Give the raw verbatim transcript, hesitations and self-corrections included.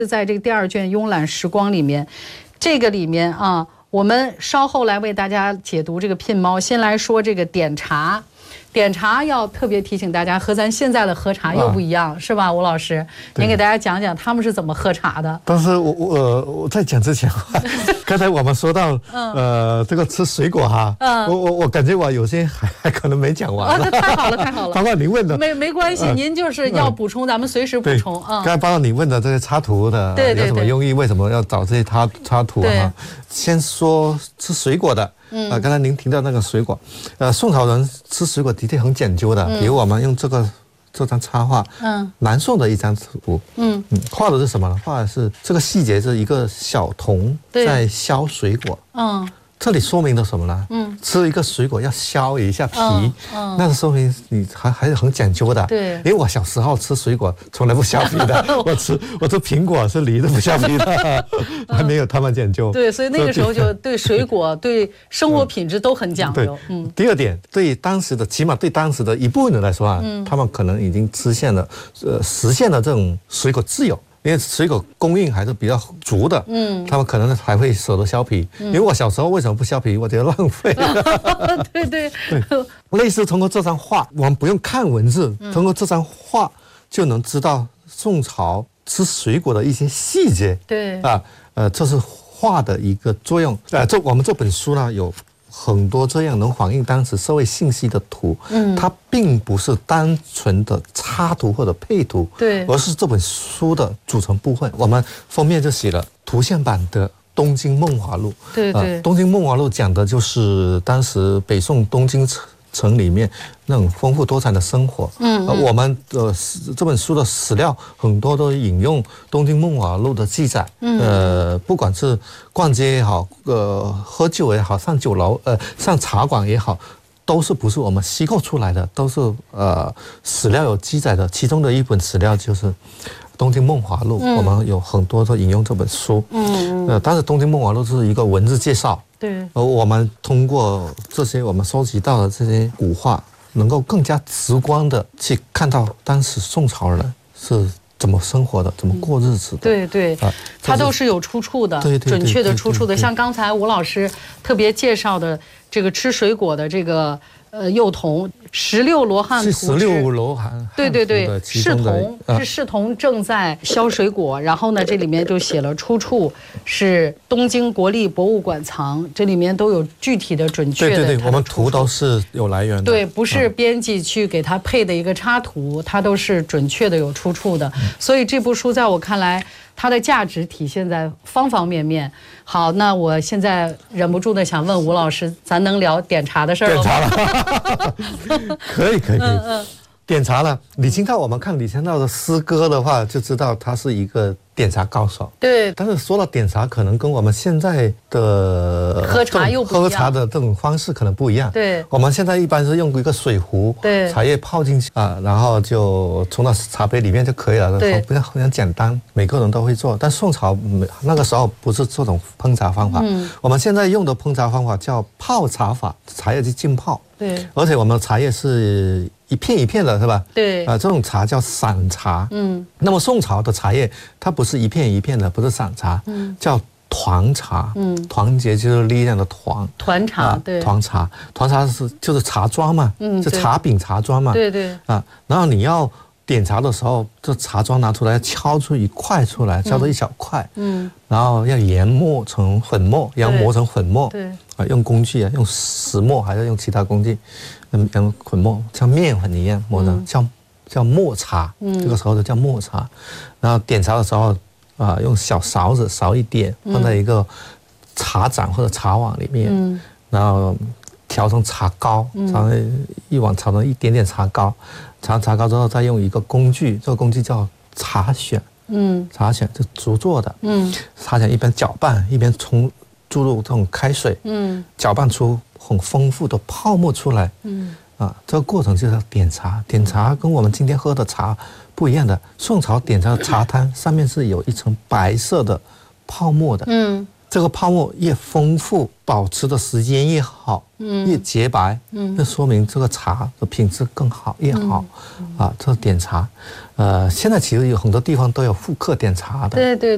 在这个第二卷慵懒时光里面，这个里面啊，我们稍后来为大家解读这个聘猫。先来说这个点茶。点茶要特别提醒大家，和咱现在的喝茶又不一样，啊、是吧，吴老师？您给大家讲讲他们是怎么喝茶的。 但是我我、呃、我在讲之前，刚才我们说到、嗯、呃这个吃水果哈，嗯、我我我感觉我有些还还可能没讲完。 哦，那太好了，太好了。 包括你问的， 没没关系，呃、您就是要补充，呃、咱们随时补充啊。 刚才包括你问的这些插图的， 对对对， 有什么用意？为什么要找这些插插图哈？先说吃水果的。嗯，啊，刚才您提到那个水果，呃，宋朝人吃水果的确很讲究的，嗯、比如我们用这个这张插画，嗯，南宋的一张图，嗯嗯，画的是什么呢？画的是这个细节是一个小童在削水果，嗯。这里说明了什么呢？嗯，吃一个水果要削一下皮，嗯嗯、那说明你还还是很讲究的。 对， 因为我小时候吃水果从来不削皮的，我吃我吃苹果是梨都不削皮的，还没有他们讲究。 对，所以那个时候就对水果、对生活品质都很讲究。 嗯，第二点，对当时的起码对当时的一部分人来说啊，嗯、他们可能已经实现了呃实现了这种水果自由。因为水果供应还是比较足的，嗯，他们可能还会舍得削皮。嗯、因为我小时候为什么不削皮？我觉得浪费。 对对对，类似通过这张画，我们不用看文字，嗯、通过这张画就能知道宋朝吃水果的一些细节。 对啊，呃，这是画的一个作用。呃，这我们这本书呢有很多这样能反映当时社会信息的图，嗯，它并不是单纯的插图或者配图， 对， 而是这本书的组成部分。我们封面就写了图像版的《东京梦华录》， 对对，呃， 《东京梦华录》讲的就是当时北宋东京城里面那种丰富多彩的生活。嗯，呃，我们的这本书的史料很多都引用《东京梦华录》的记载。嗯，呃，不管是逛街也好，呃，喝酒也好，上酒楼，呃，上茶馆也好，都是不是我们虚构出来的，都是呃史料有记载的。其中的一本史料就是《东京梦华录》，嗯，我们有很多都引用这本书。嗯，呃，但是《东京梦华录》是一个文字介绍。 对， 而我们通过这些我们收集到的这些古画，能够更加直观的去看到当时宋朝人是怎么生活的，怎么过日子的。 对对，啊，它都是有出处的， 对对对， 准确的出处的。像刚才吴老师特别介绍的这个吃水果的这个呃幼童。十六罗汉图是十六罗汉， 对对对，侍童是侍童正在削水果，然后呢，这里面就写了出处是东京国立博物馆藏，这里面都有具体的准确的。 对对对，我们图都是有来源的， 对，不是编辑去给他配的一个插图，它都是准确的有出处的。所以这部书在我看来，它的价值体现在方方面面。好，那我现在忍不住的想问吴老师，咱能聊点茶的事儿了吗？ 点茶了。可以可以可以，嗯嗯、点茶了。李清照，我们看李清照的诗歌的话，就知道他是一个点茶高手。 对。 但是说到点茶，可能跟我们现在的喝茶又不一样， 喝茶的这种方式可能不一样。 对。 我们现在一般是用一个水壶， 对， 茶叶泡进去啊，然后就冲到茶杯里面就可以了。 对。 非常非常简单，每个人都会做。但宋朝那个时候不是这种烹茶方法，嗯，我们现在用的烹茶方法叫泡茶法，茶叶去浸泡。 对， 而且我们的茶叶是一片一片的，是吧？ 对， 啊、呃，这种茶叫散茶。嗯，那么宋朝的茶叶它不是一片一片的，不是散茶，嗯，叫团茶。嗯，团结就是力量的团。 团茶，啊、对， 团茶，团茶是就是茶庄嘛，嗯，就茶饼茶庄嘛。 对对。 啊，然后你要点茶的时候，这茶庄拿出来敲出一块出来，敲出一小块，嗯，然后要研磨成粉末，要磨成粉末。对。啊，用工具啊，用石磨还是用其他工具，嗯，用粉末像面粉一样磨的，嗯、叫叫磨茶，嗯，这个时候就叫磨茶。然后点茶的时候啊，用小勺子勺一点，放在一个茶盏或者茶碗里面，嗯，然后调成茶膏，然后一碗炒成一点点茶膏，炒茶膏之后再用一个工具，这个工具叫茶选，嗯，茶选是竹做的，嗯，茶选一边搅拌一边冲。注入这种开水，嗯，搅拌出很丰富的泡沫出来，嗯，啊，这个过程就叫点茶。点茶跟我们今天喝的茶不一样的，宋朝点茶的茶汤上面是有一层白色的泡沫的，嗯，这个泡沫越丰富，保持的时间越好，嗯，越洁白，嗯，那说明这个茶的品质更好，越好，嗯、啊，这是点茶。呃，现在其实有很多地方都有复刻点茶的， 对对。